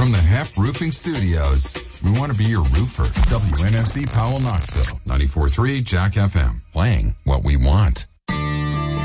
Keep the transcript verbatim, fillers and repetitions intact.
from the Heft Roofing Studios. We want to be your roofer. W N F C Powell, Knoxville. ninety-four point three Jack F M. Playing what we want.